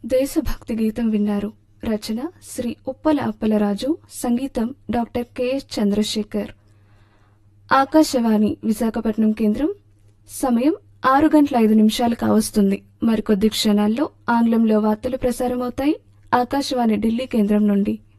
దేశభక్తి గీతం విన్నారు. రచన శ్రీ ఉప్పల అప్పలరాజు. సంగీతం డాక్టర్ కెఎస్ చంద్రశేఖర్. ఆకాశవాణి విశాఖపట్నం కేంద్రం. సమయం 6:05 కావస్తుంది. మరికొద్ది క్షణాల్లో ఆంగ్లంలో వార్తలు ప్రసారమవుతాయి. ఆకాశవాణి ఢిల్లీ కేంద్రం నుండి.